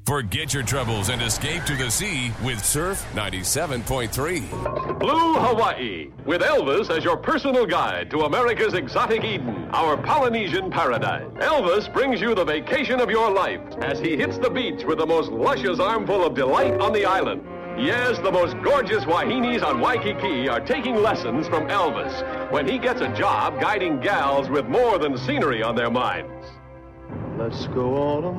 Forget your troubles and escape to the sea with Surf 97.3. Blue Hawaii, with Elvis as your personal guide to America's exotic Eden, our Polynesian paradise. Elvis brings you the vacation of your life as he hits the beach with the most luscious armful of delight on the island. Yes, the most gorgeous Wahinis on Waikiki are taking lessons from Elvis when he gets a job guiding gals with more than scenery on their minds. Let's go on